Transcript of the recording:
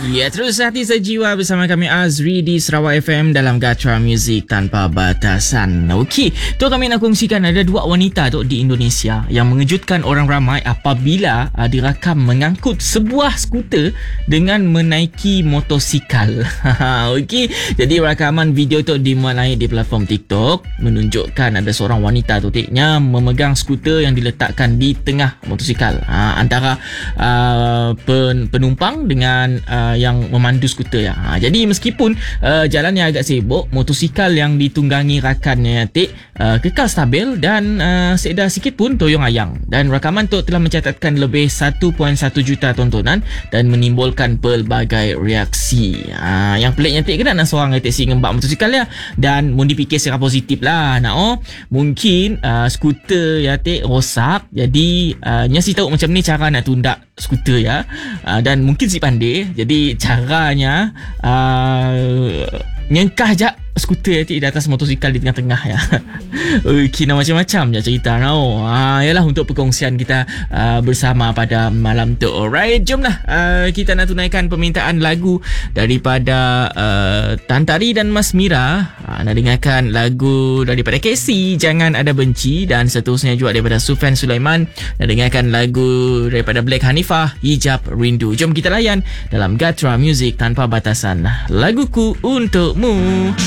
Ya, terus hati sejiwa bersama kami Azri di Sarawak FM dalam Gatra Music Tanpa Batasan. Okey, tu kami nak kongsikan ada dua wanita tu di Indonesia yang mengejutkan orang ramai apabila direkam mengangkut sebuah skuter dengan menaiki motosikal. Okey, jadi rakaman video tu dimuat naik di platform TikTok menunjukkan ada seorang wanita tu tiknya memegang skuter yang diletakkan di tengah motosikal. Antara penumpang dengan yang memandu skuter ya. Jadi meskipun jalannya agak sibuk, motosikal yang ditunggangi rakannya kekal stabil dan seedar sikit pun toyong ayang. Dan rakaman tu telah mencatatkan lebih 1.1 juta tontonan dan menimbulkan pelbagai reaksi. Yang peliknya kena seorang si ngembak motosikal ya, dan mun dipikir secara positif lah mungkin skuter ya rosak, jadi nyasi tahu macam ni cara nak tundak skuter ya, dan mungkin si pandai, jadi caranya nyengkah je skuter di atas motosikal di tengah-tengah ya. Kina macam-macam je cerita yalah untuk perkongsian kita bersama pada malam tu. Alright, jomlah kita nak tunaikan permintaan lagu daripada Tan Tari dan Mas Mira. Nak dengarkan lagu daripada Casey, Jangan Ada Benci, dan seterusnya juga daripada Sufyan Sulaiman. Nak dengarkan lagu daripada Black Hanifah, Hijab Rindu. Jom kita layan dalam Gatra Music Tanpa Batasan. Laguku untukmu.